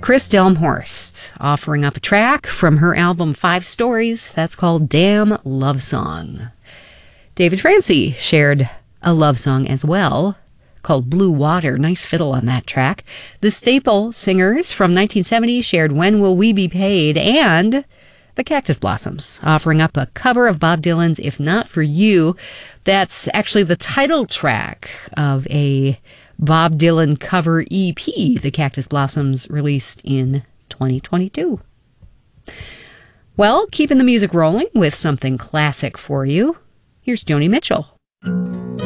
Chris Delmhorst offering up a track from her album Five Stories. That's called Damn Love Song. David Francie shared a love song as well called Blue Water. Nice fiddle on that track. The Staple Singers from 1970 shared When Will We Be Paid, and the Cactus Blossoms offering up a cover of Bob Dylan's If Not For You. That's actually the title track of a Bob Dylan cover EP the Cactus Blossoms released in 2022. Well, keeping the music rolling with something classic for you, here's Joni Mitchell.